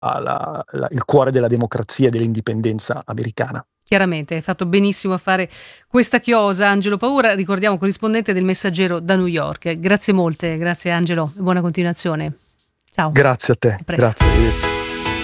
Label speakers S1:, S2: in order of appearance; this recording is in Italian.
S1: il cuore della democrazia e dell'indipendenza americana.
S2: Chiaramente, hai fatto benissimo a fare questa chiosa, Angelo Paura, ricordiamo corrispondente del Messaggero da New York. Grazie molte, grazie Angelo, buona continuazione. Ciao.
S1: Grazie a te,
S2: A presto.
S1: grazie.